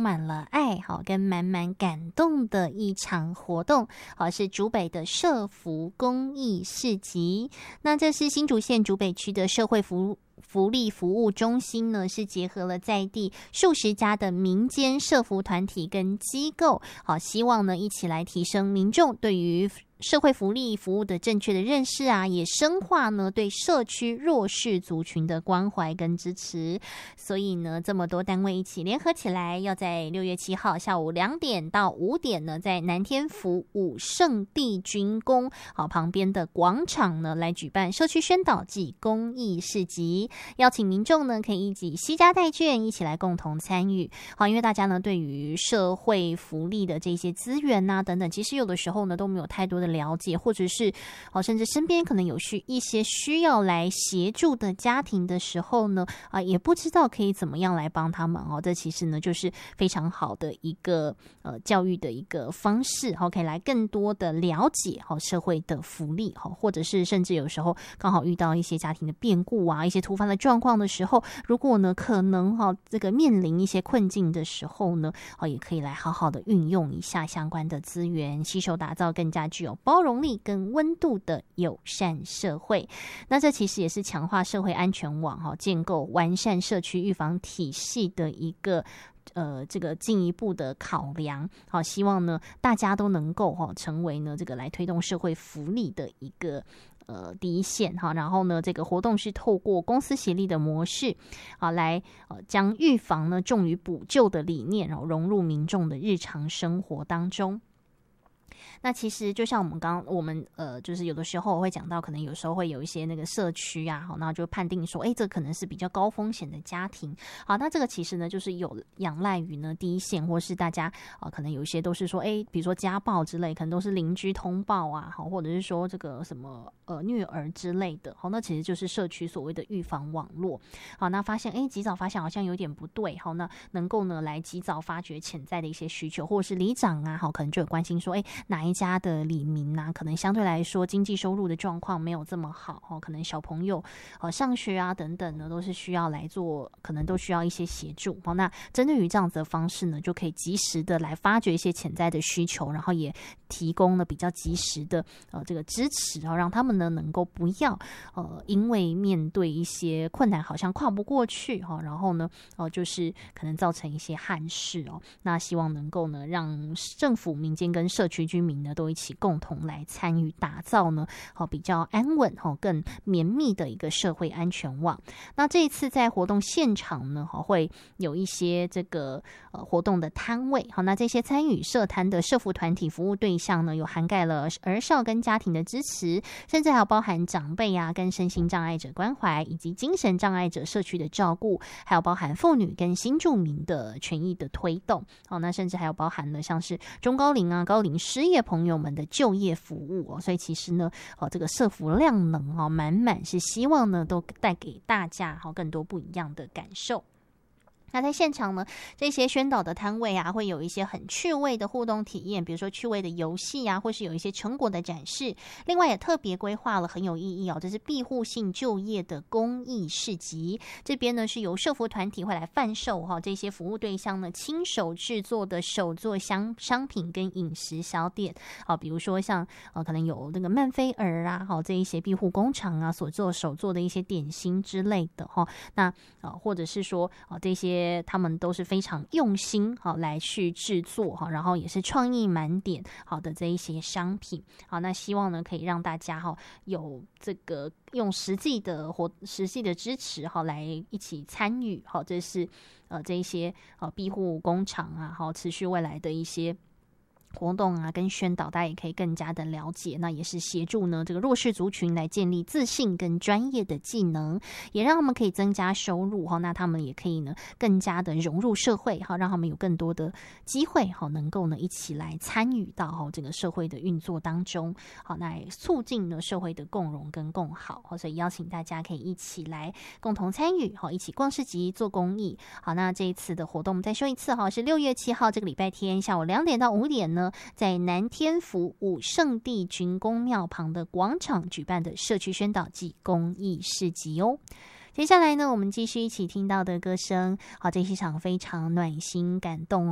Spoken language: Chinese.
满了爱跟满满感动的一场活动是竹北的社福公益市集。那这是新竹县竹北区的社会福利服务中心呢，是结合了在地数十家的民间社福团体跟机构，希望呢一起来提升民众对于社会福利服务的正确的认识啊，也深化呢对社区弱势族群的关怀跟支持。所以呢，这么多单位一起联合起来，要在6月7号下午2点到5点呢，在南天府武圣帝君宫旁边的广场呢，来举办社区宣导暨公益市集，邀请民众呢可以一起携家带眷，一起来共同参与。因为大家呢对于社会福利的这些资源啊等等，其实有的时候呢都没有太多的了解，或者是甚至身边可能有一些需要来协助的家庭的时候呢，也不知道可以怎么样来帮他们这其实呢就是非常好的一个教育的一个方式可以来更多的了解社会的福利或者是甚至有时候刚好遇到一些家庭的变故啊，一些突发的状况的时候，如果呢可能这个面临一些困境的时候呢，也可以来好好的运用一下相关的资源，携手打造更加具有包容力跟温度的友善社会。那这其实也是强化社会安全网建构完善社区预防体系的一个这个进一步的考量。希望呢大家都能够成为呢这个来推动社会福利的一个第一线然后呢这个活动是透过公私协力的模式来将预防呢重于补救的理念融入民众的日常生活当中。那其实就像我们就是有的时候会讲到，可能有时候会有一些那个社区啊，然后就判定说，这可能是比较高风险的家庭。好，那这个其实呢，就是有仰赖于呢第一线，或是大家可能有一些都是说，比如说家暴之类，可能都是邻居通报啊，好，或者是说这个什么虐儿之类的。好，那其实就是社区所谓的预防网络。好，那发现及早发现好像有点不对，好，那能够呢来及早发掘潜在的一些需求，或者是里长啊，好，可能就有关心说，哪一家的里民啊，可能相对来说经济收入的状况没有这么好可能小朋友上学啊等等呢，都是需要来做，可能都需要一些协助那针对于这样子的方式呢，就可以及时的来发掘一些潜在的需求，然后也提供了比较及时的这个支持让他们呢能够不要因为面对一些困难好像跨不过去然后呢就是可能造成一些憾事那希望能够呢让政府、民间跟社区居民呢都一起共同来参与打造呢比较安稳更绵密的一个社会安全网。那这一次在活动现场呢会有一些这个活动的摊位那这些参与社摊的社福团体服务对象呢，有涵盖了儿少跟家庭的支持，甚至还有包含长辈啊跟身心障碍者关怀，以及精神障碍者社区的照顾，还有包含妇女跟新住民的权益的推动那甚至还有包含了像是中高龄啊高龄失业朋友们的就业服务所以其实呢这个社福量能满满，是希望呢都带给大家更多不一样的感受。那在现场呢，这些宣导的摊位啊，会有一些很趣味的互动体验，比如说趣味的游戏啊，或是有一些成果的展示。另外也特别规划了很有意义这是庇护性就业的公益市集。这边呢是由社福团体会来贩售这些服务对象呢亲手制作的手作商品跟饮食小点比如说像可能有那个曼菲尔啊这一些庇护工厂啊所做手做的一些点心之类的那或者是说这些他们都是非常用心来去制作然后也是创意满点好的这一些商品那希望呢可以让大家有这个用实际的支持来一起参与这是这一些庇护工厂啊持续未来的一些活动啊跟宣导，大家也可以更加的了解，那也是协助呢这个弱势族群来建立自信跟专业的技能，也让他们可以增加收入那他们也可以呢更加的融入社会让他们有更多的机会能够呢一起来参与到这个社会的运作当中那也促进呢社会的共荣跟共好所以邀请大家可以一起来共同参与一起逛市集做公益那这一次的活动我们再说一次是6月7号这个礼拜天下午2点到5点呢，在南天府武圣帝君宫庙旁的广场举办的社区宣导暨公益市集接下来呢，我们继续一起听到的歌声这是一场非常暖心感动